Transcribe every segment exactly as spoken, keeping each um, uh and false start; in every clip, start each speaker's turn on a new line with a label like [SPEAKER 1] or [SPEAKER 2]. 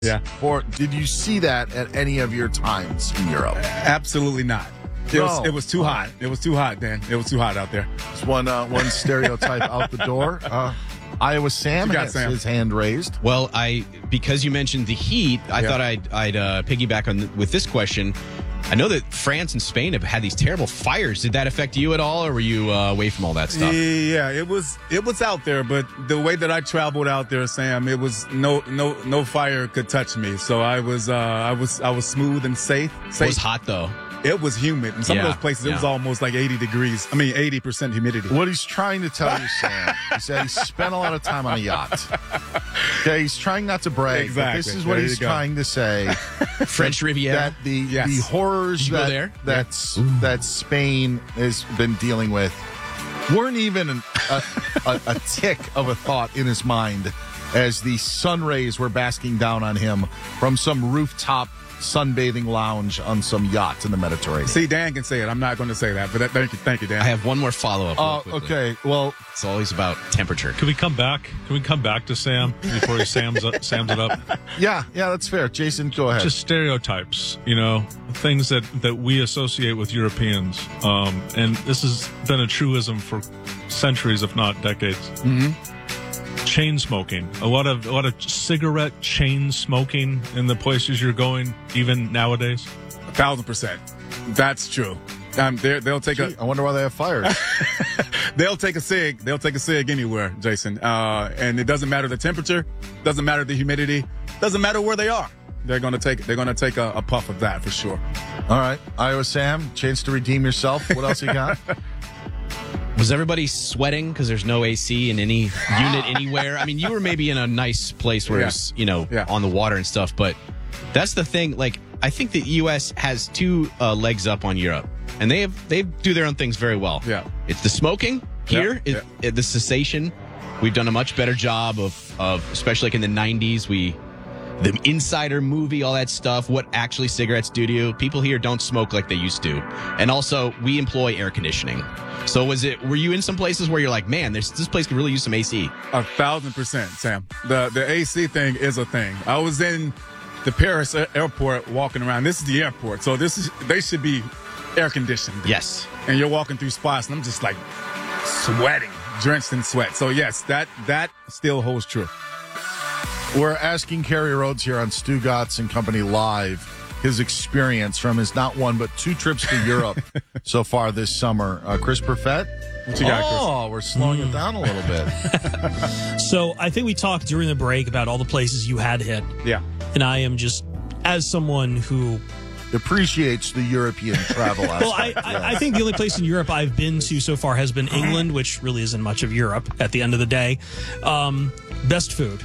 [SPEAKER 1] Yeah.
[SPEAKER 2] Or did you see that at any of your times in Europe?
[SPEAKER 1] Absolutely not. It
[SPEAKER 2] No.
[SPEAKER 1] was it was too hot. It was too hot, Dan. It was too hot out there.
[SPEAKER 2] There's one uh, one stereotype out the door. Uh, Iowa Sam
[SPEAKER 1] What you got,
[SPEAKER 2] has
[SPEAKER 1] Sam?
[SPEAKER 2] his hand raised.
[SPEAKER 3] Well, I because you mentioned the heat, I
[SPEAKER 1] Yeah.
[SPEAKER 3] thought I'd I'd uh, piggyback on th- with this question. I know that France and Spain have had these terrible fires. Did that affect you at all, or were you uh, away from all that stuff?
[SPEAKER 1] Yeah, it was it was out there, but the way that I traveled out there, Sam, it was no no no fire could touch me. So I was uh, I was I was smooth and safe.
[SPEAKER 3] It
[SPEAKER 1] safe.
[SPEAKER 3] was hot though.
[SPEAKER 1] It was humid. In some
[SPEAKER 3] Yeah,
[SPEAKER 1] of those places, it was
[SPEAKER 3] yeah.
[SPEAKER 1] almost like eighty degrees. I mean, eighty percent humidity.
[SPEAKER 2] What he's trying to tell you, Sam, is that he spent a lot of time on a yacht. Okay, he's trying not to brag, but this
[SPEAKER 1] Exactly.
[SPEAKER 2] is what
[SPEAKER 1] There
[SPEAKER 2] he's
[SPEAKER 1] you go.
[SPEAKER 2] trying to say.
[SPEAKER 3] French Riviera.
[SPEAKER 2] That the
[SPEAKER 1] Yes.
[SPEAKER 2] the horrors
[SPEAKER 3] Did you go
[SPEAKER 2] that
[SPEAKER 3] there?
[SPEAKER 2] that's that Spain has been dealing with weren't even an, a, a, a tick of a thought in his mind as the sun rays were basking down on him from some rooftop sunbathing lounge on some yacht in the Mediterranean.
[SPEAKER 1] See, Dan can say it. I'm not going to say that, but that, thank you, thank you, Dan.
[SPEAKER 3] I have one more follow up.
[SPEAKER 2] Oh, okay. Well,
[SPEAKER 3] It's always about temperature.
[SPEAKER 4] Can we come back? Can we come back to Sam before he sams, up, sams it up?
[SPEAKER 2] yeah, yeah, that's fair. Jason, go ahead.
[SPEAKER 4] Just stereotypes, you know, things that, that we associate with Europeans. Um, and this has been a truism for centuries, if not decades.
[SPEAKER 1] Mm-hmm.
[SPEAKER 4] Chain smoking. A lot of a lot of cigarette chain smoking in the places you're going, even nowadays.
[SPEAKER 1] A thousand percent. That's true. Um, they're- they'll take a
[SPEAKER 2] Gee, I wonder why they have fires.
[SPEAKER 1] they'll take a cig. They'll take a cig anywhere, Jason. Uh, and it doesn't matter the temperature, doesn't matter the humidity, doesn't matter where they are. They're gonna take they're gonna take a, a puff of that for sure.
[SPEAKER 2] All right, Iowa Sam, chance to redeem yourself. What else you got?
[SPEAKER 3] Was everybody sweating because there's no A C in any unit anywhere? I mean, you were maybe in a nice place where
[SPEAKER 1] Yeah.
[SPEAKER 3] it's, you know,
[SPEAKER 1] Yeah.
[SPEAKER 3] on the water and stuff, but that's the thing. Like, I think the U S has two uh, legs up on Europe, and they have they do their own things very well.
[SPEAKER 1] Yeah.
[SPEAKER 3] It's the smoking here,
[SPEAKER 1] Yeah,
[SPEAKER 3] it- it- the cessation. We've done a much better job of, of especially like in the nineties, we the Insider movie, all that stuff, what actually cigarettes do to you. People here don't smoke like they used to. And also, we employ air conditioning. So was it, were you in some places where you're like, man, there's, this place could really use some A C?
[SPEAKER 1] A thousand percent, Sam. The the A C thing is a thing. I was in the Paris a- airport walking around. This is the airport, so this is they should be air conditioned.
[SPEAKER 3] Yes.
[SPEAKER 1] And you're walking through spots, and I'm just like sweating, drenched in sweat. So yes, that that still holds true.
[SPEAKER 2] We're asking Kerry Rhodes here on Stugatz and Company Live his experience from his not one but two trips to Europe so far this summer. Uh, Chris Perfett?
[SPEAKER 1] What you got, Chris?
[SPEAKER 2] Oh, we're slowing it down a little bit.
[SPEAKER 5] So I think we talked during the break about all the places you had hit.
[SPEAKER 1] Yeah.
[SPEAKER 5] And I am just, as someone who,
[SPEAKER 2] Appreciates the European travel aspect.
[SPEAKER 5] well, I, I, I think the only place in Europe I've been to so far has been England, which really isn't much of Europe at the end of the day. Um, best food.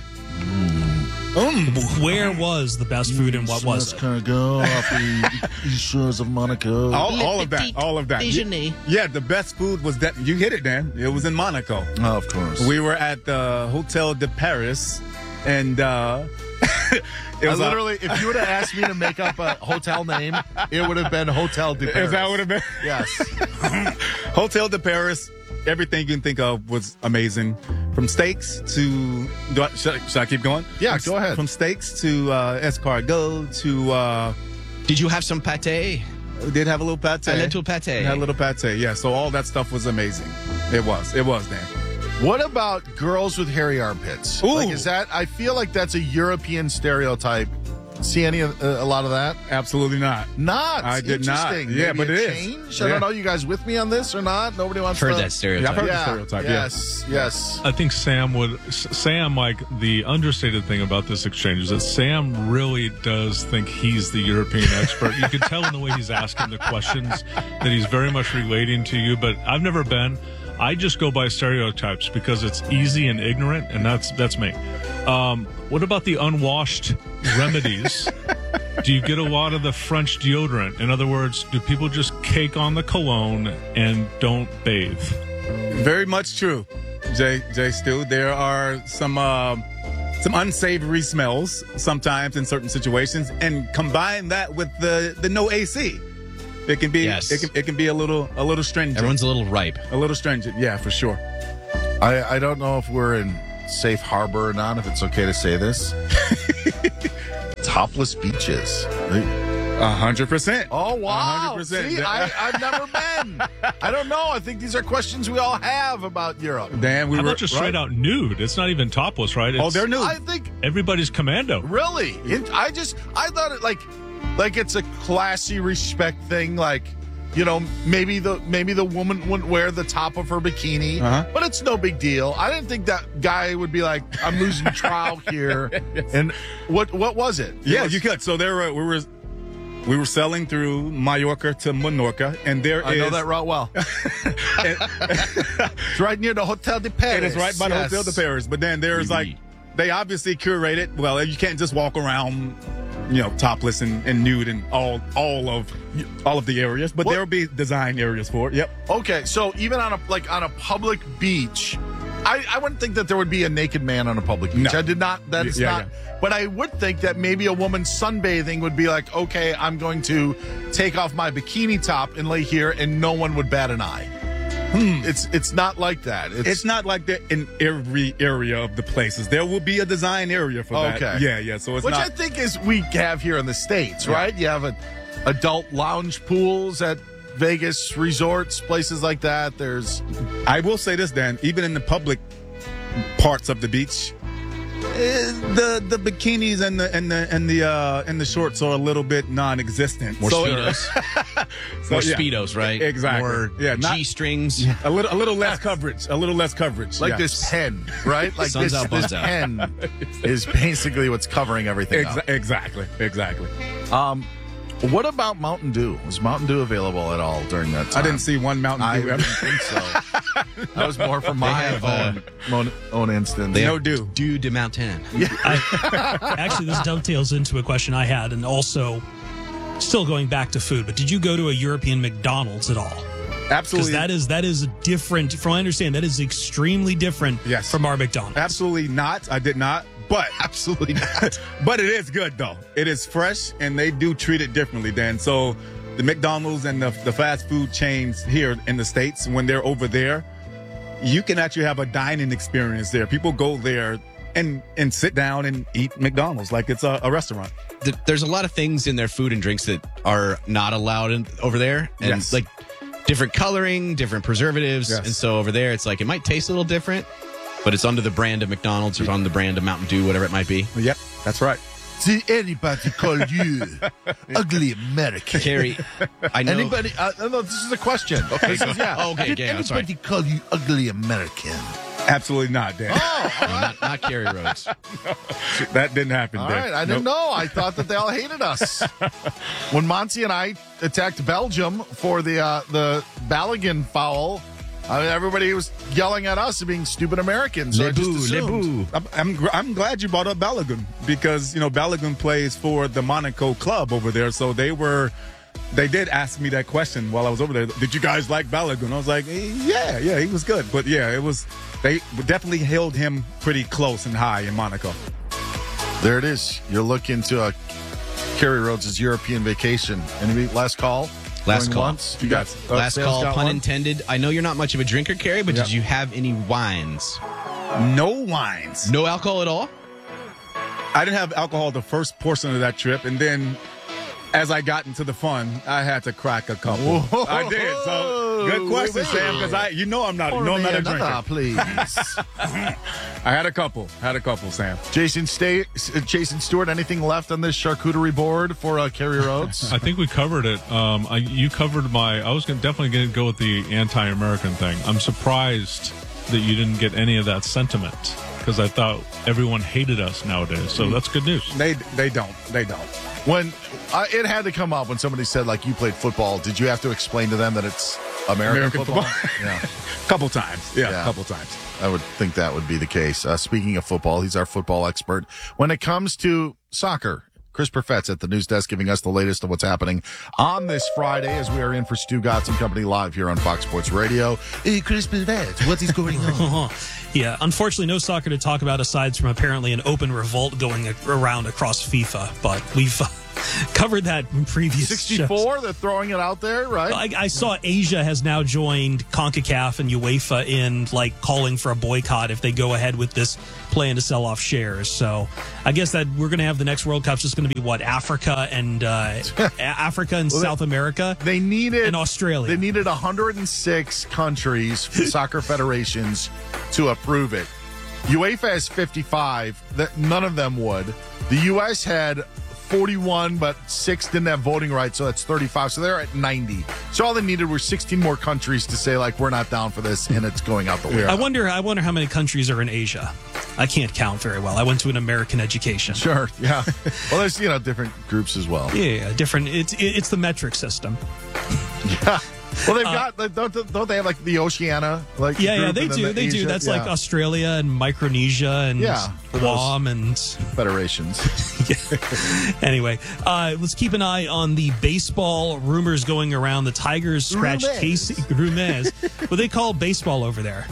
[SPEAKER 5] Where was the best food and what was it?
[SPEAKER 2] Kind of go off the east shores of Monaco.
[SPEAKER 1] All, all of that. All of that. Yeah, yeah, the best food was that. You hit it, Dan. It was in Monaco.
[SPEAKER 2] Oh, of course.
[SPEAKER 1] We were at the Hotel de Paris, and uh, it
[SPEAKER 2] I
[SPEAKER 1] was a-
[SPEAKER 2] literally, if you would have asked me to make up a hotel name, it would have been Hotel de Paris.
[SPEAKER 1] Is that what it been?
[SPEAKER 2] Yes.
[SPEAKER 1] Hotel de Paris. Everything you can think of was amazing. From steaks to, do I, should, I, should I keep going?
[SPEAKER 2] Yeah,
[SPEAKER 1] From-
[SPEAKER 2] go ahead.
[SPEAKER 1] From steaks to uh, escargot to, uh,
[SPEAKER 3] Did you have some pate?
[SPEAKER 1] we did have a little pate.
[SPEAKER 3] A little pate.
[SPEAKER 1] We had a little pate, yeah. So all that stuff was amazing. It was. It was, Dan.
[SPEAKER 2] What about girls with hairy armpits?
[SPEAKER 1] Ooh.
[SPEAKER 2] Like, is that, I feel like that's a European stereotype. See any of, uh, a lot of that?
[SPEAKER 1] Absolutely not.
[SPEAKER 2] Not.
[SPEAKER 1] I did not.
[SPEAKER 2] Interesting.
[SPEAKER 1] Yeah,
[SPEAKER 2] Maybe
[SPEAKER 1] but
[SPEAKER 2] a
[SPEAKER 1] it is.
[SPEAKER 2] change? I
[SPEAKER 1] Yeah.
[SPEAKER 2] don't know. You guys with me on this or not? Nobody wants
[SPEAKER 3] Heard
[SPEAKER 2] to.
[SPEAKER 3] that
[SPEAKER 1] Yeah, I've
[SPEAKER 3] stereotype.
[SPEAKER 1] heard
[SPEAKER 2] Yeah.
[SPEAKER 1] the stereotype, yeah.
[SPEAKER 2] Yes. Yes.
[SPEAKER 4] I think Sam would. S- Sam, like the understated thing about this exchange is that Sam really does think he's the European expert. You can tell in the way he's asking the questions that he's very much relating to you. But I've never been. I just go by stereotypes because it's easy and ignorant, and that's that's me. Um, what about the unwashed remedies? Do you get a lot of the French deodorant? In other words, do people just cake on the cologne and don't bathe?
[SPEAKER 1] Very much true, Jay. Jay Stu. There are some uh, some unsavory smells sometimes in certain situations, and combine that with the, the no A C, it can be
[SPEAKER 3] Yes.
[SPEAKER 1] it can it can be a little a little stringent.
[SPEAKER 3] Everyone's a little ripe.
[SPEAKER 1] a little stringent, yeah, for sure.
[SPEAKER 2] I, I don't know if we're in safe harbor or not, if it's okay to say this. topless beaches.
[SPEAKER 1] A hundred percent.
[SPEAKER 2] Oh, wow.
[SPEAKER 1] A hundred percent.
[SPEAKER 2] See, I, I've never been. I don't know. I think these are questions we all have about Europe.
[SPEAKER 1] Dan, we
[SPEAKER 4] How
[SPEAKER 1] were
[SPEAKER 4] about just
[SPEAKER 1] right?
[SPEAKER 4] straight out nude? It's not even topless, right? It's,
[SPEAKER 1] Oh, they're nude.
[SPEAKER 2] I think,
[SPEAKER 4] Everybody's commando.
[SPEAKER 2] really, it, I just, I thought it like, like it's a classy respect thing. Like, you know, maybe the maybe the woman wouldn't wear the top of her bikini,
[SPEAKER 1] Uh-huh.
[SPEAKER 2] but it's no big deal. I didn't think that guy would be like, I'm losing trial here. And what what was it? It
[SPEAKER 1] Yeah,
[SPEAKER 2] was-
[SPEAKER 1] you could. So there were we were we were selling through Mallorca to Menorca, and there
[SPEAKER 2] I
[SPEAKER 1] is
[SPEAKER 2] know that route well. It's right near the Hotel de Paris.
[SPEAKER 1] It is right by the
[SPEAKER 2] Yes.
[SPEAKER 1] Hotel de Paris. But then there's like they obviously curate it. Well, you can't just walk around, you know, topless and, and nude in all all of all of the areas. But
[SPEAKER 2] What-
[SPEAKER 1] there will be design areas for it. Yep.
[SPEAKER 2] Okay, so even on a like on a public beach, I, I wouldn't think that there would be a naked man on a public beach.
[SPEAKER 1] No.
[SPEAKER 2] I did not. That is
[SPEAKER 1] Yeah,
[SPEAKER 2] not. But I would think that maybe a woman sunbathing would be like, okay, I'm going to take off my bikini top and lay here, and no one would bat an eye. It's it's not like that. It's,
[SPEAKER 1] It's not like that in every area of the places. There will be a design area for that.
[SPEAKER 2] Okay.
[SPEAKER 1] Yeah, yeah. So it's
[SPEAKER 2] which I
[SPEAKER 1] not.
[SPEAKER 2] think is we have here in the States,
[SPEAKER 1] Yeah.
[SPEAKER 2] right? You have a, adult lounge pools at Vegas resorts, places like that. There's
[SPEAKER 1] I will say this, Dan. Even in the public parts of the beach, eh, the the bikinis and the and the and the uh, and the shorts are a little bit non-existent.
[SPEAKER 3] More
[SPEAKER 1] So-
[SPEAKER 3] speedos.
[SPEAKER 1] so,
[SPEAKER 3] More
[SPEAKER 1] yeah.
[SPEAKER 3] speedos, right?
[SPEAKER 1] Exactly.
[SPEAKER 3] More
[SPEAKER 1] Yeah, not-
[SPEAKER 3] G strings.
[SPEAKER 1] A little, a little less coverage. A little less coverage.
[SPEAKER 2] like
[SPEAKER 1] yeah.
[SPEAKER 2] this pen, right? Like
[SPEAKER 3] Sun's
[SPEAKER 2] this,
[SPEAKER 3] out,
[SPEAKER 2] this
[SPEAKER 3] buns out.
[SPEAKER 2] pen is basically what's covering everything
[SPEAKER 1] Exa-
[SPEAKER 2] up.
[SPEAKER 1] exactly. Exactly.
[SPEAKER 2] Um, what about Mountain Dew? Was Mountain Dew available at all during that time?
[SPEAKER 1] I didn't see one Mountain
[SPEAKER 2] I
[SPEAKER 1] Dew.
[SPEAKER 2] didn't think so. That was more from my
[SPEAKER 3] have, uh,
[SPEAKER 2] own, own, own instance.
[SPEAKER 3] They
[SPEAKER 1] No
[SPEAKER 3] have
[SPEAKER 1] dew.
[SPEAKER 3] Dew de Mountain.
[SPEAKER 5] Actually, this dovetails into a question I had, and also still going back to food. But did you go to a European McDonald's at all? Because
[SPEAKER 1] Absolutely.
[SPEAKER 5] that is that is different. From what I understand, that is extremely different
[SPEAKER 1] Yes.
[SPEAKER 5] from our McDonald's.
[SPEAKER 1] Absolutely not. I did not. But
[SPEAKER 3] Absolutely not.
[SPEAKER 1] but it is good though. It is fresh, and they do treat it differently, Dan. So the McDonald's and the, the fast food chains here in the States, when they're over there, you can actually have a dining experience there. People go there and and sit down and eat McDonald's like it's a, a restaurant.
[SPEAKER 3] Th- There's a lot of things in their food and drinks that are not allowed in, over there. And
[SPEAKER 1] Yes.
[SPEAKER 3] like different coloring, different preservatives.
[SPEAKER 1] Yes.
[SPEAKER 3] And so over there, it's like it might taste a little different, but it's under the brand of McDonald's or on the brand of Mountain Dew, whatever it might be.
[SPEAKER 1] Yep, that's right.
[SPEAKER 2] Did anybody call you ugly American?
[SPEAKER 3] Carrie, I know.
[SPEAKER 2] Anybody? Uh, no, this is a question. Okay, this is, yeah.
[SPEAKER 3] Oh, okay,
[SPEAKER 2] Did
[SPEAKER 3] okay, I'm sorry.
[SPEAKER 2] anybody call you ugly American?
[SPEAKER 1] Absolutely not, Dan.
[SPEAKER 2] Oh, all right.
[SPEAKER 3] not, not Carrie Rhodes.
[SPEAKER 1] That didn't happen,
[SPEAKER 2] All
[SPEAKER 1] Dan.
[SPEAKER 2] right, I didn't
[SPEAKER 1] Nope.
[SPEAKER 2] know. I thought that they all hated us. When Monty and I attacked Belgium for the uh, the Balogun foul, I mean, everybody was yelling at us and being stupid Americans. So I just assumed.
[SPEAKER 1] I'm, I'm, gr- I'm glad you brought up Balogun because, you know, Balogun plays for the Monaco club over there. So they were, they did ask me that question while I was over there. Did you guys like Balogun? I was like, eh, yeah, yeah, he was good. But yeah, it was, they definitely held him pretty close and high in Monaco.
[SPEAKER 2] There it is. You're looking to uh, Kerry Rhodes' European vacation. Any last call?
[SPEAKER 3] Last
[SPEAKER 2] Going
[SPEAKER 3] call.
[SPEAKER 2] Once? You got uh,
[SPEAKER 3] Last
[SPEAKER 2] Sales
[SPEAKER 3] call,
[SPEAKER 2] got
[SPEAKER 3] pun
[SPEAKER 2] one?
[SPEAKER 3] intended. I know you're not much of a drinker, Carrie, but
[SPEAKER 1] Yeah.
[SPEAKER 3] did you have any wines?
[SPEAKER 1] No wines.
[SPEAKER 3] No alcohol at all?
[SPEAKER 1] I didn't have alcohol the first portion of that trip. And then as I got into the fun, I had to crack a couple.
[SPEAKER 2] Whoa.
[SPEAKER 1] I did. So good question, Sam, because I, you know I'm not, you
[SPEAKER 2] Pour
[SPEAKER 1] know I'm
[SPEAKER 2] me
[SPEAKER 1] not a
[SPEAKER 2] another,
[SPEAKER 1] drinker.
[SPEAKER 2] please.
[SPEAKER 1] I had a couple. Had a couple, Sam.
[SPEAKER 2] Jason, Stay, Jason Stewart, anything left on this charcuterie board for uh, Kerry Rhodes?
[SPEAKER 4] I think we covered it. Um, I, you covered my. I was gonna, definitely going to go with the anti-American thing. I'm surprised that you didn't get any of that sentiment because I thought everyone hated us nowadays. So that's good news.
[SPEAKER 1] They they don't. They don't.
[SPEAKER 2] When uh, it had to come up when somebody said like you played football, did you have to explain to them that it's American,
[SPEAKER 1] American
[SPEAKER 2] football?
[SPEAKER 1] football.
[SPEAKER 2] Yeah,
[SPEAKER 1] Couple times. Yeah,
[SPEAKER 2] Yeah.
[SPEAKER 1] a couple times.
[SPEAKER 2] I would think that would be the case. Uh, speaking of football, he's our football expert. When it comes to soccer, Chris Perfett's at the news desk giving us the latest of what's happening on this Friday as we are in for Stu Gotts and Company live here on Fox Sports Radio. Hey, Chris Perfett, what is going on?
[SPEAKER 5] Yeah, unfortunately, no soccer to talk about aside from apparently an open revolt going a- around across FIFA. But we've Covered that in previous
[SPEAKER 2] sixty-four,
[SPEAKER 5] shows.
[SPEAKER 2] they're throwing it out there, right?
[SPEAKER 5] I, I saw Asia has now joined CONCACAF and UEFA in like calling for a boycott if they go ahead with this plan to sell off shares. So I guess that we're going to have the next World Cup's just going to be what, Africa and uh, Africa and
[SPEAKER 2] well,
[SPEAKER 5] South
[SPEAKER 2] they,
[SPEAKER 5] America.
[SPEAKER 2] They needed
[SPEAKER 5] and Australia.
[SPEAKER 2] They needed one hundred six countries, soccer federations, to approve it. UEFA has fifty-five. That none of them would. The U S had forty-one, but six didn't have voting rights, so that's thirty-five. So they're at ninety. So all they needed were sixteen more countries to say, like, we're not down for this, and it's going out the window.
[SPEAKER 5] I wonder. I wonder how many countries are in Asia. I can't count very well. I went to an American education.
[SPEAKER 2] Sure, yeah. Well, there's, you know, different groups as well.
[SPEAKER 5] Yeah, different. It's it's the metric system.
[SPEAKER 2] Yeah. Well, they've uh, got don't, don't they have like the Oceania? Like
[SPEAKER 5] yeah, yeah,
[SPEAKER 2] group,
[SPEAKER 5] they do.
[SPEAKER 2] The
[SPEAKER 5] they
[SPEAKER 2] Asia?
[SPEAKER 5] do. That's
[SPEAKER 2] yeah.
[SPEAKER 5] like Australia and Micronesia and
[SPEAKER 2] yeah,
[SPEAKER 5] Guam and
[SPEAKER 2] federations.
[SPEAKER 5] yeah. Anyway, uh, let's keep an eye on the baseball rumors going around. The Tigers scratched
[SPEAKER 2] Rumez.
[SPEAKER 5] Casey Rumez. What they call baseball over there?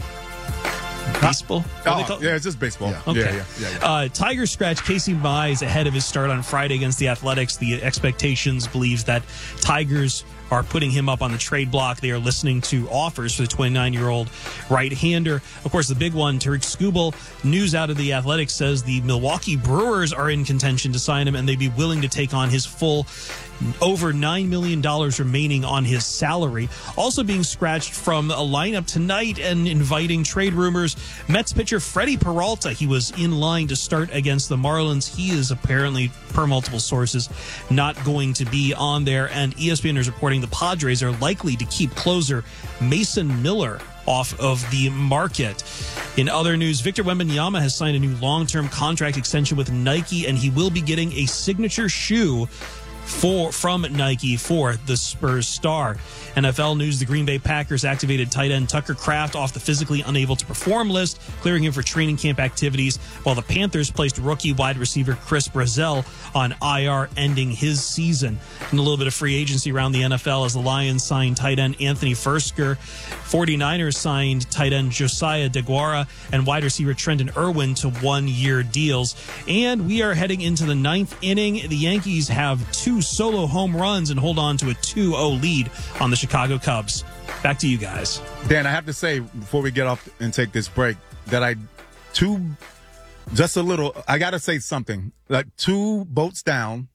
[SPEAKER 5] Baseball?
[SPEAKER 1] Oh,
[SPEAKER 5] they call-
[SPEAKER 1] yeah, it's just baseball.
[SPEAKER 2] Yeah.
[SPEAKER 5] Okay.
[SPEAKER 1] Yeah, yeah, yeah, yeah.
[SPEAKER 5] Uh, Tigers scratch Casey Mize ahead of his start on Friday against the Athletics. The expectations believes that Tigers are putting him up on the trade block. They are listening to offers for the twenty-nine-year-old right-hander. Of course, the big one, Tariq Skubal. News out of the Athletics says the Milwaukee Brewers are in contention to sign him, and they'd be willing to take on his full over nine million dollars remaining on his salary. Also being scratched from a lineup tonight and inviting trade rumors, Mets pitcher Freddie Peralta. He was in line to start against the Marlins. He is apparently, per multiple sources, not going to be on there. And E S P N is reporting the Padres are likely to keep closer Mason Miller off of the market. In other news, Victor Wembanyama has signed a new long-term contract extension with Nike, and he will be getting a signature shoe for from Nike for the Spurs star. N F L news, the Green Bay Packers activated tight end Tucker Kraft off the physically unable to perform list, clearing him for training camp activities, while the Panthers placed rookie wide receiver Chris Brazzell on I R, ending his season. And a little bit of free agency around the N F L as the Lions signed tight end Anthony Fursker, 49ers signed tight end Josiah DeGuara, and wide receiver Trenton Irwin to one-year deals. And we are heading into the ninth inning. The Yankees have two solo home runs and hold on to a two oh lead on the Chicago Cubs. Back to you guys.
[SPEAKER 1] Dan, I have to say before we get off and take this break that I two just a little I gotta say something. Like two boats down,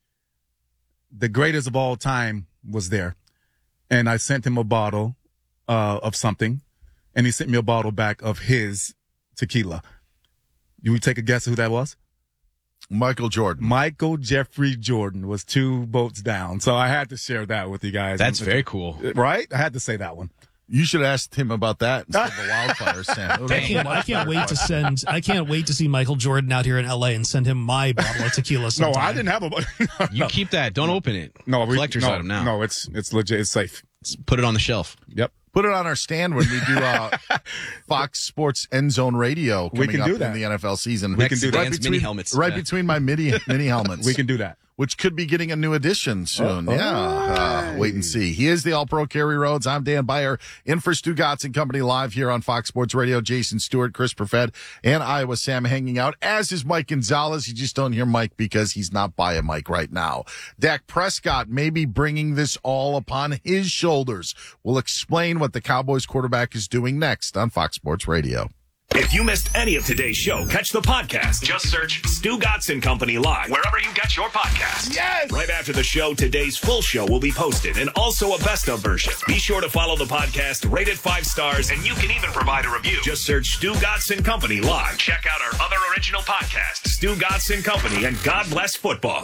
[SPEAKER 1] the greatest of all time was there. And I sent him a bottle uh, of something, and he sent me a bottle back of his tequila. You would take a guess who that was?
[SPEAKER 2] Michael Jordan.
[SPEAKER 1] Michael Jeffrey Jordan was two boats down. So I had to share that with you guys.
[SPEAKER 3] That's very cool.
[SPEAKER 1] Right? I had to say that one.
[SPEAKER 2] You should have asked him about that instead of the wildfires, Sam.
[SPEAKER 5] I can't, I can't wait to send. I can't wait to see Michael Jordan out here in L A and send him my bottle of tequila. Sometime.
[SPEAKER 1] No, I didn't have a. no,
[SPEAKER 3] You keep that. Don't open it.
[SPEAKER 1] no, we,
[SPEAKER 3] Collector's
[SPEAKER 1] no,
[SPEAKER 3] item now.
[SPEAKER 1] No, it's it's legit. It's safe.
[SPEAKER 3] Put it on the shelf.
[SPEAKER 1] Yep.
[SPEAKER 2] Put it on our stand when we do uh, Fox Sports End Zone Radio coming
[SPEAKER 1] We can
[SPEAKER 2] up
[SPEAKER 1] do
[SPEAKER 2] in
[SPEAKER 1] that.
[SPEAKER 2] the N F L season.
[SPEAKER 1] We can do that.
[SPEAKER 2] right
[SPEAKER 3] Dan's
[SPEAKER 2] between,
[SPEAKER 3] mini helmets.
[SPEAKER 2] Right
[SPEAKER 3] Yeah.
[SPEAKER 2] between my mini mini helmets.
[SPEAKER 1] We can do that.
[SPEAKER 2] Which could be getting a new edition soon.
[SPEAKER 1] Oh,
[SPEAKER 2] yeah. Uh, wait and see. He is the All-Pro Kerry Rhodes. I'm Dan Beyer, in for Stu Gotts and Company live here on Fox Sports Radio. Jason Stewart, Chris Perfett, and Iowa Sam hanging out, as is Mike Gonzalez. You just don't hear Mike because he's not by a mic right now. Dak Prescott may be bringing this all upon his shoulders. We'll explain what the Cowboys quarterback is doing next on Fox Sports Radio.
[SPEAKER 6] If you missed any of today's show, catch the podcast. Just search Stu Gotts and Company Live wherever you get your podcasts.
[SPEAKER 2] Yes!
[SPEAKER 6] Right after the show, today's full show will be posted and also a best of version. Be sure to follow the podcast, rate it five stars, and you can even provide a review. Just search Stu Gotts and Company Live. Check out our other original podcasts, Stu Gotts and Company and God Bless Football.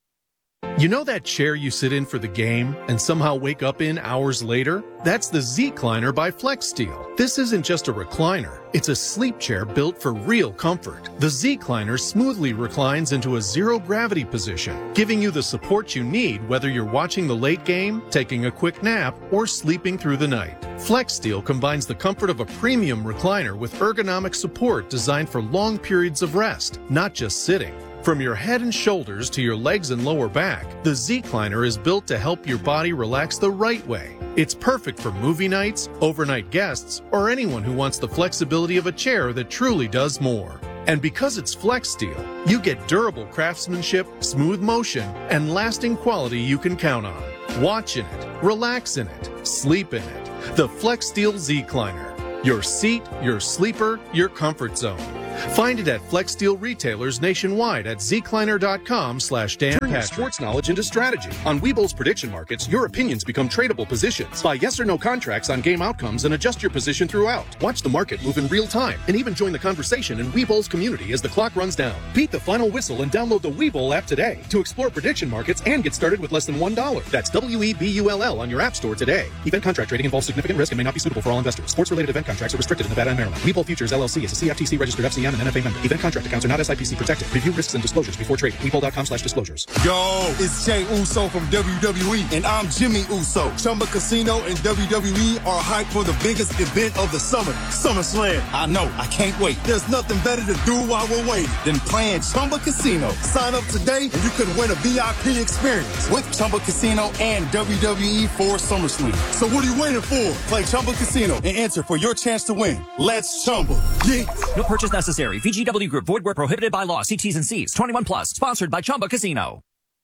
[SPEAKER 7] You know that chair you sit in for the game and somehow wake up in hours later? That's the Z-Cliner by FlexSteel. This isn't just a recliner. It's a sleep chair built for real comfort. The Z-Cliner smoothly reclines into a zero-gravity position, giving you the support you need whether you're watching the late game, taking a quick nap, or sleeping through the night. FlexSteel combines the comfort of a premium recliner with ergonomic support designed for long periods of rest, not just sitting. From your head and shoulders to your legs and lower back, the Z-Cliner is built to help your body relax the right way. It's perfect for movie nights, overnight guests, or anyone who wants the flexibility of a chair that truly does more. And because it's Flex Steel, you get durable craftsmanship, smooth motion, and lasting quality you can count on. Watch in it, relax in it, sleep in it. The Flex Steel Z-Cliner. Your seat, your sleeper, your comfort zone. Find it at Flex Steel retailers nationwide at zcliner.com slash Dan
[SPEAKER 8] Turn your
[SPEAKER 7] Patrick.
[SPEAKER 8] sports knowledge into strategy. On Webull's prediction markets, your opinions become tradable positions. Buy yes or no contracts on game outcomes and adjust your position throughout. Watch the market move in real time and even join the conversation in Webull's community as the clock runs down. Beat the final whistle and download the Webull app today to explore prediction markets and get started with less than one dollar. That's W E B U L L on your app store today. Event contract trading involves significant risk and may not be suitable for all investors. Sports-related event contracts are restricted in Nevada and Maryland. Webull Futures L L C is a C F T C registered F C M and N F A member. Event contract accounts are not S I P C protected. Review risks and disclosures before trading. Webull.com slash disclosures.
[SPEAKER 9] Yo, it's Jay Uso from W W E, and I'm Jimmy Uso. Chumba Casino and W W E are hyped for the biggest event of the summer, SummerSlam. I know, I can't wait. There's nothing better to do while we're waiting than playing Chumba Casino. Sign up today, and you could win a V I P experience with Chumba Casino and W W E for SummerSlam. So what are you waiting for? Play Chumba Casino and enter for your chance to win. Let's Chumba. Yeah.
[SPEAKER 10] No purchase necessary. V G W Group. Void where prohibited by law. See T's and C's. twenty-one plus. Sponsored by Chumba Casino.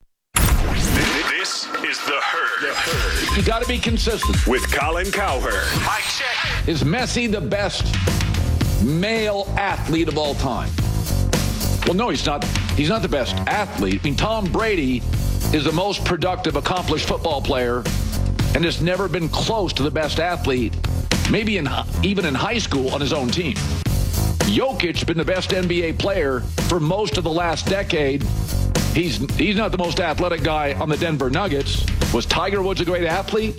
[SPEAKER 6] This is The Herd. The Herd.
[SPEAKER 11] You got to be consistent.
[SPEAKER 6] With Colin Cowherd. Mike check.
[SPEAKER 11] Is Messi the best male athlete of all time? Well, no, he's not. He's not the best athlete. I mean, Tom Brady is the most productive, accomplished football player and has never been close to the best athlete, maybe in even in high school on his own team. Jokic been the best N B A player for most of the last decade. He's he's not the most athletic guy on the Denver Nuggets. Was Tiger Woods a great athlete?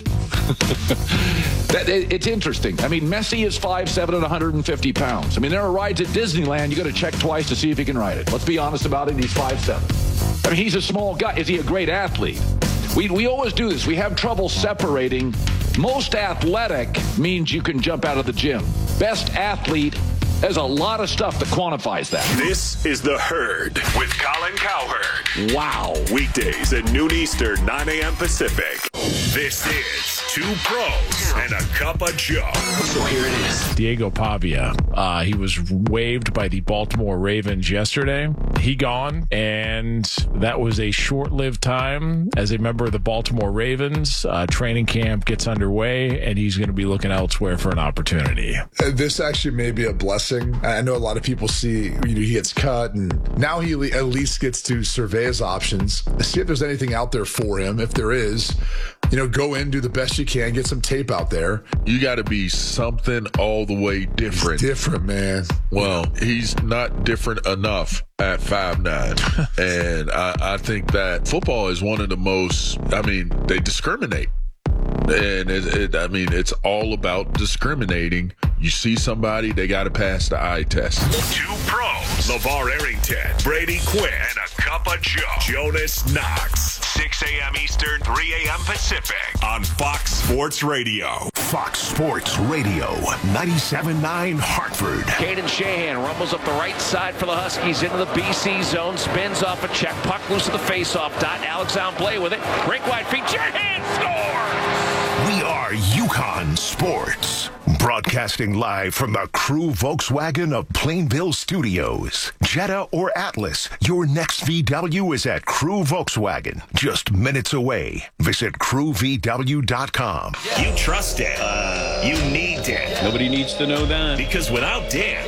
[SPEAKER 11] that, it, it's interesting. I mean, Messi is five seven and one hundred fifty pounds. I mean, there are rides at Disneyland you got to check twice to see if he can ride it. Let's be honest about it. He's five seven. I mean, he's a small guy. Is he a great athlete? We we always do this. We have trouble separating. Most athletic means you can jump out of the gym. Best athlete, there's a lot of stuff that quantifies that.
[SPEAKER 6] This is The Herd with Colin Cowherd.
[SPEAKER 11] Wow.
[SPEAKER 6] Weekdays at noon Eastern, nine a.m. Pacific. This is Two Pros and a Cup of Joe. So here it is.
[SPEAKER 12] Diego Pavia. Uh, he was waived by the Baltimore Ravens yesterday. He gone, and that was a short-lived time as a member of the Baltimore Ravens. Uh, training camp gets underway, and he's going to be looking elsewhere for an opportunity.
[SPEAKER 13] This actually may be a blessing. I know a lot of people see, you know, he gets cut, and now he at least gets to survey his options, see if there's anything out there for him. If there is, you know, go in, do the best you can, get some tape out there.
[SPEAKER 14] You got to be something all the way different.
[SPEAKER 13] He's different, man.
[SPEAKER 14] Well, he's not different enough at five nine. And I, I think that football is one of the most, I mean, they discriminate. And it, it, I mean, it's all about discriminating. You see somebody, they got to pass the eye test.
[SPEAKER 6] Two Pros, LeVar Arrington, Brady Quinn, and a Cup of Joe, Jonas Knox. six a.m. Eastern, three a.m. Pacific on Fox Sports Radio.
[SPEAKER 15] Fox Sports Radio, ninety-seven point nine Hartford.
[SPEAKER 16] Caden Shahan rumbles up the right side for the Huskies into the B C zone, spins off a check, puck loose to the faceoff dot. Alex on play with it. Break wide feet, Shahan scores!
[SPEAKER 15] We are UConn Sports, broadcasting live from the Crew Volkswagen of Plainville Studios. Jetta or Atlas, your next V W is at Crew Volkswagen, just minutes away. Visit crew v w dot com.
[SPEAKER 6] You trust Dan. Uh, you need Dan.
[SPEAKER 17] Nobody needs to know that.
[SPEAKER 6] Because without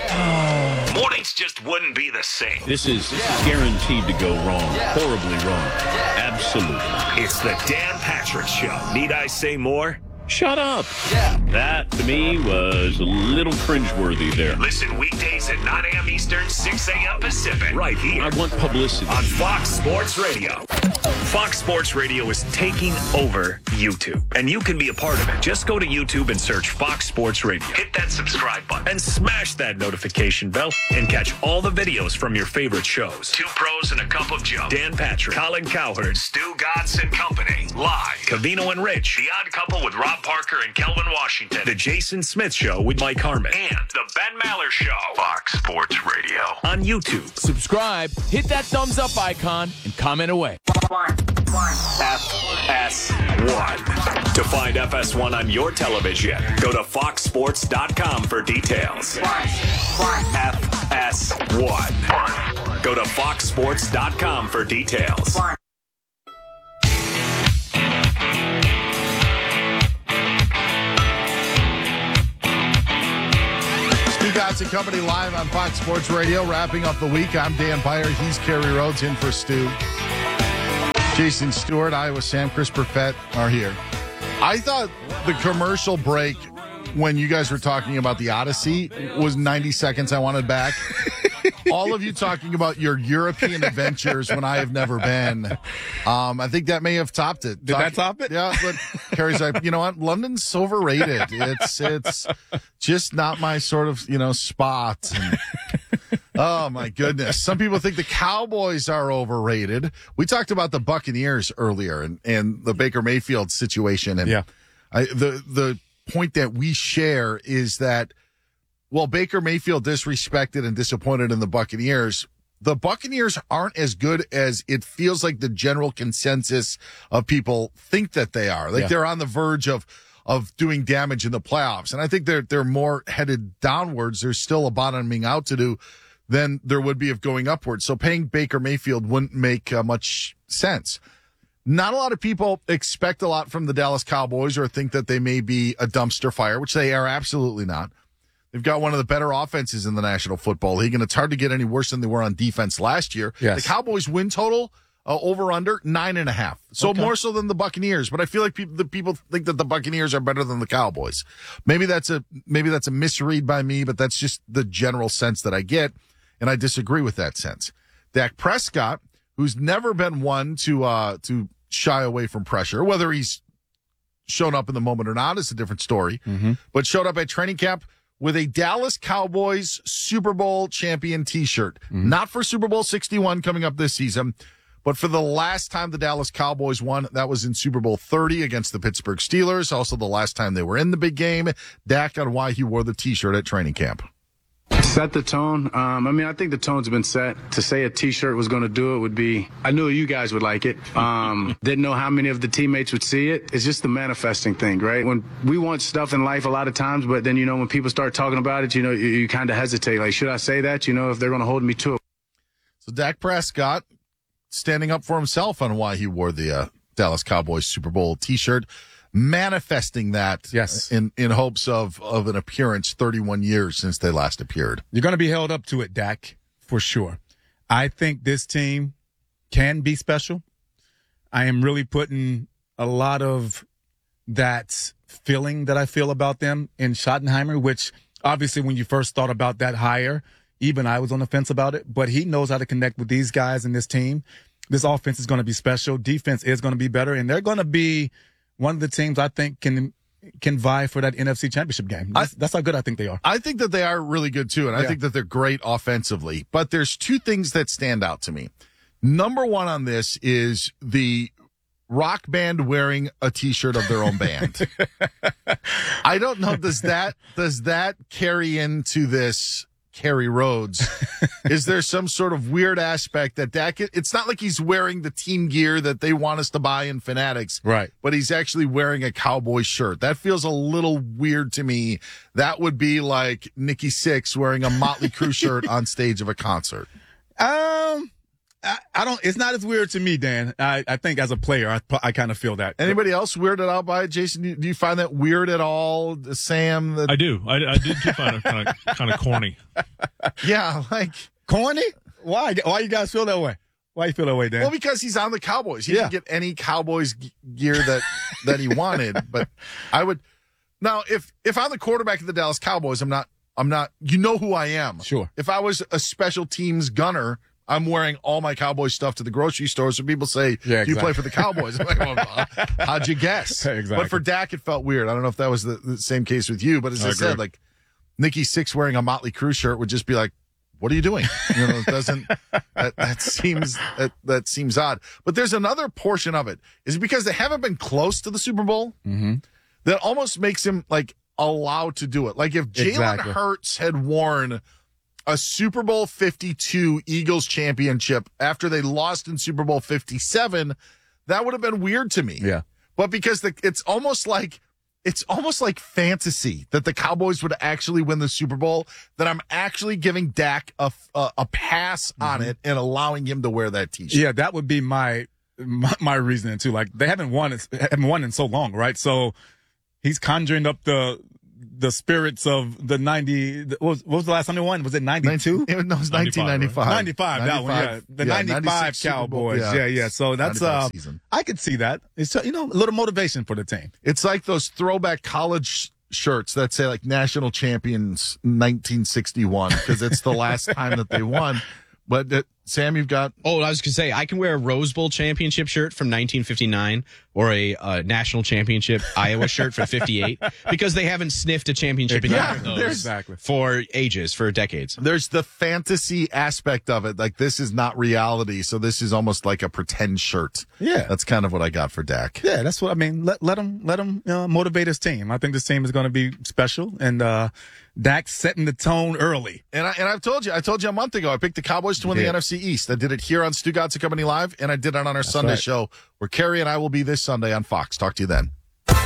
[SPEAKER 6] Dan, mornings just wouldn't be the same.
[SPEAKER 17] This is, this is guaranteed to go wrong. Horribly wrong. Absolutely.
[SPEAKER 6] It's the Dan Patrick Show. Need I say more?
[SPEAKER 17] Shut up. Yeah. That, to me, was a little cringeworthy there.
[SPEAKER 6] Listen weekdays at nine a.m. Eastern, six a.m. Pacific. Right here.
[SPEAKER 17] I want publicity.
[SPEAKER 6] On Fox Sports Radio. Fox Sports Radio is taking over YouTube, and you can be a part of it. Just go to YouTube and search Fox Sports Radio. Hit that subscribe button and smash that notification bell and catch all the videos from your favorite shows. Two Pros and a Cup of Joe. Dan Patrick, Colin Cowherd, Stu Gatz and Company. Live. Cavino and Rich. The Odd Couple with Rob Parker and Kelvin Washington. The Jason Smith Show with Mike Harmon. And the Ben Maller Show. Fox Sports Radio. On YouTube.
[SPEAKER 18] Subscribe, hit that thumbs up icon, and comment away.
[SPEAKER 6] F S one. To find F S one on your television, go to fox sports dot com for details. F S one. Go to fox sports dot com for details.
[SPEAKER 2] Stu Gotts Company live on Fox Sports Radio, wrapping up the week. I'm Dan Byer. He's Kerry Rhodes in for Stu. Jason Stewart, Iowa Sam, Chris Perfett are here. I thought the commercial break when you guys were talking about the Odyssey was ninety seconds I wanted back. All of you talking about your European adventures when I have never been. Um, I think that may have topped it.
[SPEAKER 1] Did Talk, that top it?
[SPEAKER 2] Yeah, but Kerry's like, you know what? London's overrated. It's it's just not my sort of, you know, spot. And, oh, my goodness. Some people think the Cowboys are overrated. We talked about the Buccaneers earlier and, and the Baker Mayfield situation. And
[SPEAKER 1] yeah.
[SPEAKER 2] I, the the point that we share is that, well, Baker Mayfield disrespected and disappointed in the Buccaneers. The Buccaneers aren't as good as it feels like the general consensus of people think that they are. Like
[SPEAKER 1] yeah.
[SPEAKER 2] they're on the verge of of doing damage in the playoffs. And I think they're they're more headed downwards. There's still a bottoming out to do than there would be of going upwards. So paying Baker Mayfield wouldn't make uh, much sense. Not a lot of people expect a lot from the Dallas Cowboys or think that they may be a dumpster fire, which they are absolutely not. They've got one of the better offenses in the National Football League, and it's hard to get any worse than they were on defense last year.
[SPEAKER 1] Yes.
[SPEAKER 2] The Cowboys win total, uh, over under, nine and a half. So
[SPEAKER 1] okay.
[SPEAKER 2] more so than the Buccaneers, but I feel like people, the people think that the Buccaneers are better than the Cowboys. Maybe that's a, maybe that's a misread by me, but that's just the general sense that I get, and I disagree with that sense. Dak Prescott, who's never been one to, uh, to shy away from pressure, whether he's shown up in the moment or not is a different story,
[SPEAKER 1] mm-hmm.
[SPEAKER 2] but showed up at training camp with a Dallas Cowboys Super Bowl champion t-shirt. Mm-hmm. Not for Super Bowl sixty-one coming up this season, but for the last time the Dallas Cowboys won, that was in Super Bowl thirty against the Pittsburgh Steelers. Also the last time they were in the big game. Dak on why he wore the t-shirt at training camp.
[SPEAKER 18] Set the tone. Um, I mean, I think the tone's been set. To say a T-shirt was going to do it would be, I knew you guys would like it. Um, didn't know how many of the teammates would see it. It's just the manifesting thing, right? When we want stuff in life a lot of times, but then, you know, when people start talking about it, you know, you, you kind of hesitate. Like, should I say that? You know, if they're going to hold me to it.
[SPEAKER 2] So Dak Prescott standing up for himself on why he wore the uh, Dallas Cowboys Super Bowl T-shirt. Manifesting that
[SPEAKER 1] yes.
[SPEAKER 2] in, in hopes of, of an appearance thirty-one years since they last appeared.
[SPEAKER 1] You're going to be held up to it, Dak, for sure. I think this team can be special. I am really putting a lot of that feeling that I feel about them in Schottenheimer, which obviously when you first thought about that hire, even I was on the fence about it, but he knows how to connect with these guys in this team. This offense is going to be special. Defense is going to be better, and they're going to be one of the teams I think can can vie for that N F C Championship game. That's, I, that's how good I think they are.
[SPEAKER 2] I think that they are really good, too, and I yeah. think that they're great offensively. But there's two things that stand out to me. Number one on this is the rock band wearing a T-shirt of their own band. I don't know, does that does that carry into this Kerry Rhodes? Is there some sort of weird aspect that Dak, it's not like he's wearing the team gear that they want us to buy in Fanatics,
[SPEAKER 1] right?
[SPEAKER 2] But he's actually wearing a Cowboy shirt. That feels a little weird to me. That would be like Nikki Sixx wearing a Motley Crue shirt on stage of a concert.
[SPEAKER 1] Um, I, I don't, it's not as weird to me, Dan. I, I think as a player, I, I kind of feel that.
[SPEAKER 2] Anybody else weirded out by it? Jason, do you, do you find that weird at all? Sam? That...
[SPEAKER 4] I do. I, I did find it kind of, kind of corny.
[SPEAKER 2] Yeah, like.
[SPEAKER 1] Corny? Why? Why you guys feel that way? Why you feel that way, Dan?
[SPEAKER 2] Well, because he's on the Cowboys. He
[SPEAKER 1] yeah.
[SPEAKER 2] didn't get any Cowboys gear that, that he wanted. But I would now if if I'm the quarterback of the Dallas Cowboys, I'm not I'm not you know who I am.
[SPEAKER 1] Sure.
[SPEAKER 2] If I was a special teams gunner, I'm wearing all my Cowboys stuff to the grocery store. So people say,
[SPEAKER 1] yeah,
[SPEAKER 2] do you
[SPEAKER 1] exactly.
[SPEAKER 2] play for the Cowboys? I'm like, well, how'd you guess?
[SPEAKER 1] Exactly.
[SPEAKER 2] But for Dak, it felt weird. I don't know if that was the, the same case with you, but as I, I said, like Nikki Sixx wearing a Motley Crue shirt would just be like, what are you doing? You know, it doesn't, that, that seems, that, that seems odd. But there's another portion of it. Is it because they haven't been close to the Super Bowl?
[SPEAKER 1] Mm-hmm.
[SPEAKER 2] That almost makes him like allowed to do it. Like if Jalen
[SPEAKER 1] exactly.
[SPEAKER 2] Hurts had worn a Super Bowl fifty-two Eagles championship after they lost in Super Bowl fifty-seven, that would have been weird to me.
[SPEAKER 1] Yeah.
[SPEAKER 2] But because the, it's almost like it's almost like fantasy that the Cowboys would actually win the Super Bowl, that I'm actually giving Dak a, a, a pass mm-hmm. on it and allowing him to wear that T-shirt.
[SPEAKER 1] Yeah, that would be my my, my reasoning too. Like, they haven't won haven't won in so long, right? So he's conjuring up the the spirits of the ninety. What was, what was the last time they won? Was it ninety-two?
[SPEAKER 2] No, it was nineteen ninety-five.
[SPEAKER 1] ninety-five, that one, yeah. The
[SPEAKER 2] yeah,
[SPEAKER 1] ninety-five Cowboys. Yeah. yeah, yeah. So that's, uh,
[SPEAKER 2] season.
[SPEAKER 1] I could see that. It's, you know, a little motivation for the team.
[SPEAKER 2] It's like those throwback college shirts that say, like, national champions nineteen sixty-one, because it's the last time that they won. But, uh, Sam, you've got...
[SPEAKER 3] Oh, I was going to say, I can wear a Rose Bowl championship shirt from nineteen fifty-nine or a uh, national championship Iowa shirt for fifty-eight because they haven't sniffed a championship in
[SPEAKER 2] yeah,
[SPEAKER 3] either of those
[SPEAKER 2] exactly.
[SPEAKER 3] for ages, for decades.
[SPEAKER 2] There's the fantasy aspect of it. Like, this is not reality, so this is almost like a pretend shirt.
[SPEAKER 1] Yeah.
[SPEAKER 2] That's kind of what I got for Dak.
[SPEAKER 1] Yeah, that's what I mean. Let, let him, let him uh, motivate his team. I think this team is going to be special, and uh, Dak's setting the tone early.
[SPEAKER 2] And, I, and I've told you, I told you a month ago, I picked the Cowboys to win the N F C East. I did it here on Stu Gatz and Company Live, and I did it on our That's Sunday right. show, where Carrie and I will be this Sunday on Fox. Talk to you then.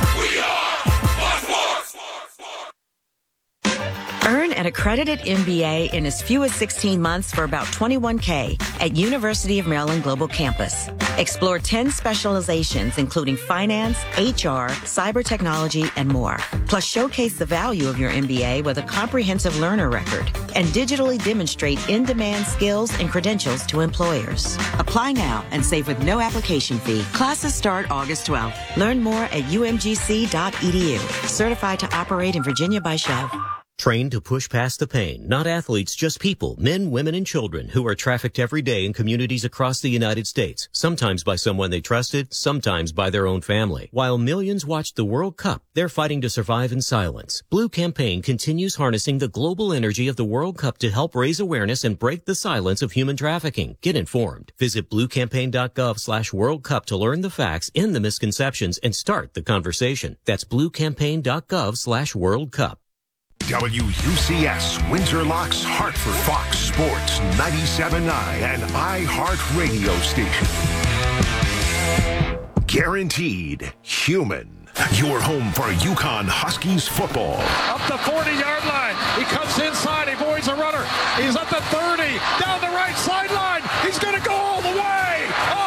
[SPEAKER 19] Earn an accredited M B A in as few as sixteen months for about twenty-one K at University of Maryland Global Campus. Explore ten specializations, including finance, H R, cyber technology, and more. Plus, showcase the value of your M B A with a comprehensive learner record and digitally demonstrate in-demand skills and credentials to employers. Apply now and save with no application fee. Classes start August twelfth. Learn more at U M G C dot E D U. Certified to operate in Virginia by Chev.
[SPEAKER 20] Trained to push past the pain, not athletes, just people, men, women, and children who are trafficked every day in communities across the United States, sometimes by someone they trusted, sometimes by their own family. While millions watched the World Cup, they're fighting to survive in silence. Blue Campaign continues harnessing the global energy of the World Cup to help raise awareness and break the silence of human trafficking. Get informed. Visit bluecampaign.gov slash World Cup to learn the facts, end the misconceptions, and start the conversation. That's bluecampaign.gov slash World Cup.
[SPEAKER 15] W U C S, Windsor Locks, Hartford, Fox Sports, ninety-seven point nine, and iHeartRadio station. Guaranteed human. Your home for UConn Huskies football.
[SPEAKER 16] Up the forty-yard line. He comes inside. He avoids a runner. He's at the thirty. Down the right sideline. He's going to go all the way.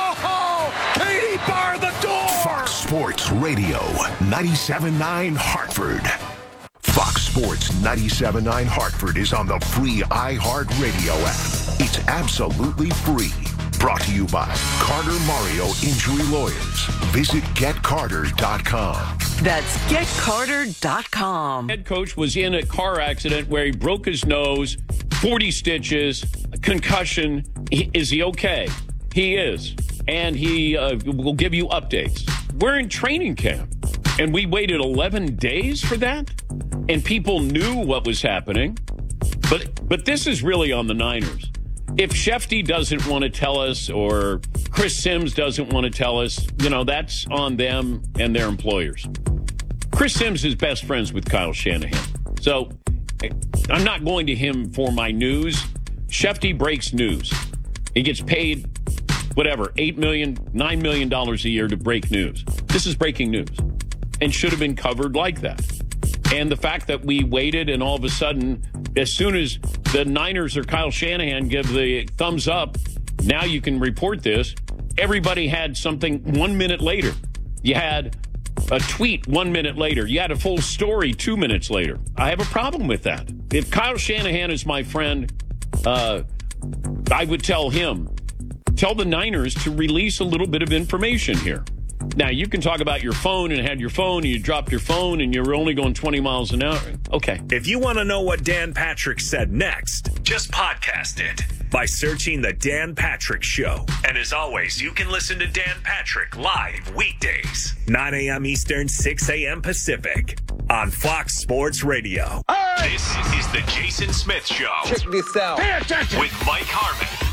[SPEAKER 16] Oh, Katie bar the door.
[SPEAKER 15] Fox Sports Radio, ninety-seven point nine Hartford. Fox Sports ninety-seven point nine Hartford is on the free iHeartRadio app. It's absolutely free. Brought to you by Carter Mario Injury Lawyers. Visit get carter dot com.
[SPEAKER 19] That's get carter dot com.
[SPEAKER 17] Head coach was in a car accident where he broke his nose, forty stitches, concussion. He, is he okay? He is. And he uh, will give you updates. We're in training camp, and we waited eleven days for that? And people knew what was happening. But but this is really on the Niners. If Shefty doesn't want to tell us, or Chris Sims doesn't want to tell us, you know, that's on them and their employers. Chris Sims is best friends with Kyle Shanahan. So I'm not going to him for my news. Shefty breaks news. He gets paid, whatever, eight million dollars, nine million dollars a year to break news. This is breaking news and should have been covered like that. And the fact that we waited and all of a sudden, as soon as the Niners or Kyle Shanahan give the thumbs up, now you can report this, everybody had something one minute later. You had a tweet one minute later. You had a full story two minutes later. I have a problem with that. If Kyle Shanahan is my friend, uh, I would tell him, tell the Niners to release a little bit of information here. Now, you can talk about your phone and had your phone and you dropped your phone and you were only going twenty miles an hour. Okay.
[SPEAKER 6] If you want to know what Dan Patrick said next, just podcast it by searching The Dan Patrick Show. And as always, you can listen to Dan Patrick live weekdays, nine a.m. Eastern, six a.m. Pacific on Fox Sports Radio. Hey! This is the Jason Smith Show.
[SPEAKER 21] Check this out.
[SPEAKER 6] Pay attention. With Mike Harmon.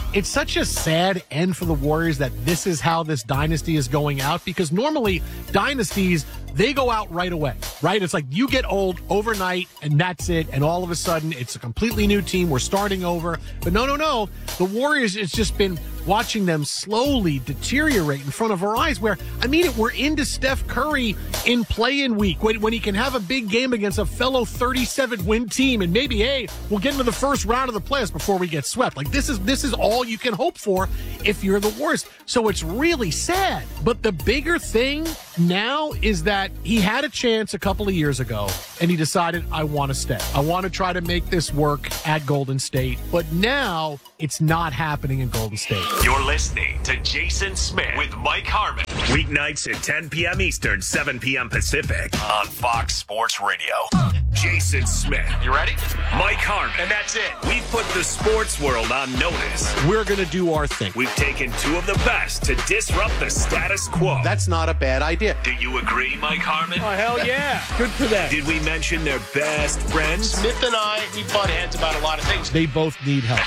[SPEAKER 21] it's such a sad end for the Warriors that this is how this dynasty is going out, because normally dynasties, they go out right away, right? It's like you get old overnight and that's it. And all of a sudden it's a completely new team. We're starting over. But no, no, no. The Warriors, it's just been watching them slowly deteriorate in front of our eyes, where, I mean, it, we're into Steph Curry in play-in week when, when he can have a big game against a fellow thirty-seven win team, and maybe, hey, we'll get into the first round of the playoffs before we get swept. Like, this is this is all you can hope for if you're the Warriors. So it's really sad. But the bigger thing now is that he had a chance a couple of years ago, and he decided, I want to stay. I want to try to make this work at Golden State. But now it's not happening in Golden State.
[SPEAKER 6] You're listening to Jason Smith with Mike Harmon. Weeknights at ten p.m. Eastern, seven p.m. Pacific on Fox Sports Radio. Jason Smith. You ready? Mike Harmon. And that's it. We've put the sports world on notice.
[SPEAKER 7] We're going to do our thing.
[SPEAKER 6] We've taken two of the best to disrupt the status quo.
[SPEAKER 7] That's not a bad idea.
[SPEAKER 6] Do you agree, Mike Harmon?
[SPEAKER 7] Oh, hell yeah. Good for them.
[SPEAKER 6] Did we mention their best friends?
[SPEAKER 22] Smith and I, we butt heads about a lot of things.
[SPEAKER 21] They both need help.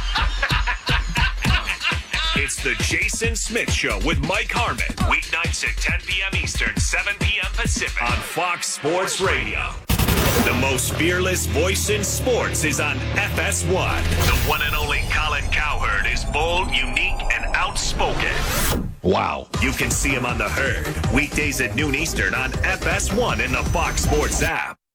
[SPEAKER 6] It's the Jason Smith Show with Mike Harmon. Weeknights at ten p.m. Eastern, seven p.m. Pacific on Fox Sports Radio. The most fearless voice in sports is on F S one. The one and only Colin Cowherd is bold, unique, and outspoken.
[SPEAKER 2] Wow.
[SPEAKER 6] You can see him on The Herd, weekdays at noon Eastern on F S one in the Fox Sports app.